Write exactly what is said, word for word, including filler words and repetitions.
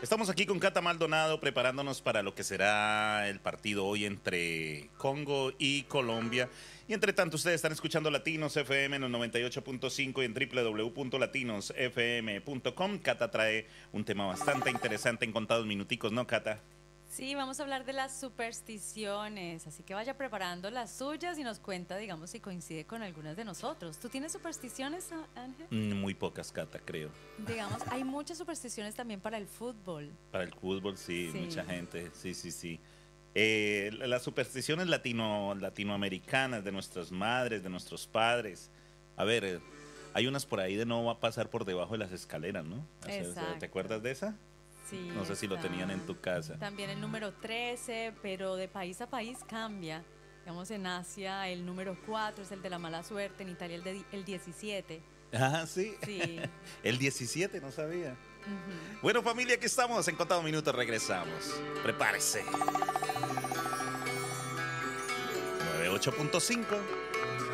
Estamos aquí con Cata Maldonado preparándonos para lo que será el partido hoy entre Congo y Colombia. Y entre tanto, ustedes están escuchando Latinos F M en los noventa y ocho punto cinco y en doble u doble u doble u punto latinos f m punto com. Cata trae un tema bastante interesante en contados minuticos, ¿no, Cata? Sí, vamos a hablar de las supersticiones, así que vaya preparando las suyas y nos cuenta, digamos, si coincide con algunas de nosotros. ¿Tú tienes supersticiones, Ángel? Muy pocas, Cata, creo. Digamos, hay muchas supersticiones también para el fútbol. Para el fútbol, sí, Sí. mucha gente, sí, sí, sí. Eh, las supersticiones latino, latinoamericanas de nuestras madres, de nuestros padres. A ver, eh, hay unas por ahí de no va a pasar por debajo de las escaleras, ¿no? O sea, Exacto. ¿te acuerdas de esa? Sí, No sé si lo está. tenían en tu casa. También el número trece, pero de país a país cambia. Digamos, en Asia el número cuatro es el de la mala suerte, en Italia el, de, el diecisiete. Ah, sí. Sí. El diecisiete, no sabía. Uh-huh. Bueno, familia, aquí estamos. En contados minutos regresamos. Prepárese. noventa y ocho punto cinco.